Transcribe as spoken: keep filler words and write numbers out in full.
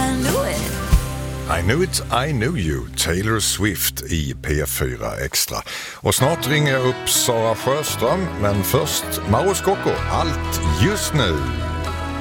I knew it. I knew it, I knew you, Taylor Swift i P fyra Extra. Och snart ringer jag upp Sara Sjöström, men först Mauro Scocco, allt just nu.